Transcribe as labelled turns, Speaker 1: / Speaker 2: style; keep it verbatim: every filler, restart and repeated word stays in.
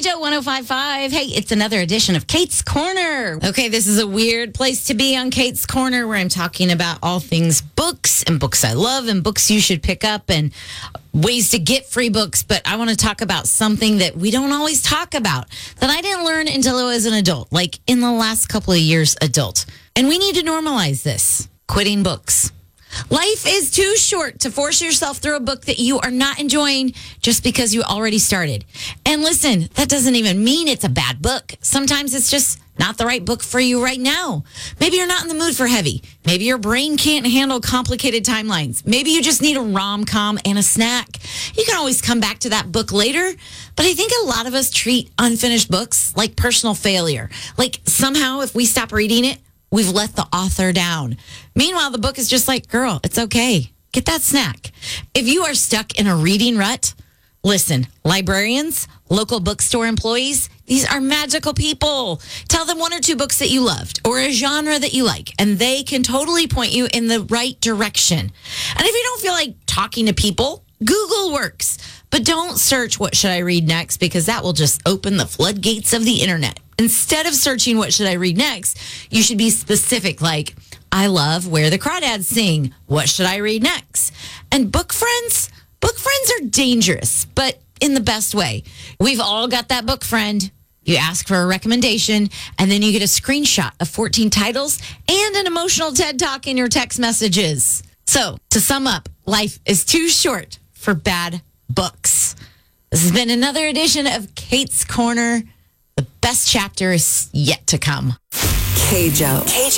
Speaker 1: Joe one oh five point five. Hey, it's another edition of Kate's Corner. Okay, this is a weird place to be on Kate's Corner where I'm talking about all things books and books I love and books you should pick up and ways to get free books. But I want to talk about something that we don't always talk about that I didn't learn until I was an adult, like in the last couple of years adult. And we need to normalize this. Quitting books. Life is too short to force yourself through a book that you are not enjoying just because you already started. And listen, that doesn't even mean it's a bad book. Sometimes it's just not the right book for you right now. Maybe you're not in the mood for heavy. Maybe your brain can't handle complicated timelines. Maybe you just need a rom-com and a snack. You can always come back to that book later. But I think a lot of us treat unfinished books like personal failure. Like somehow if we stop reading it, we've let the author down. Meanwhile, the book is just like, girl, it's okay. Get that snack. If you are stuck in a reading rut, listen, librarians, local bookstore employees, these are magical people. Tell them one or two books that you loved or a genre that you like, and they can totally point you in the right direction. And if you don't feel like talking to people, Google works. But don't search what should I read next, because that will just open the floodgates of the internet. Instead of searching what should I read next, you should be specific, like, I love Where the Crawdads Sing. What should I read next? And book friends, book friends are dangerous, but in the best way. We've all got that book friend. You ask for a recommendation, and then you get a screenshot of fourteen titles and an emotional TED Talk in your text messages. So, to sum up, life is too short for bad books. This has been another edition of Kate's Corner. The best chapter is yet to come.
Speaker 2: K-Joe.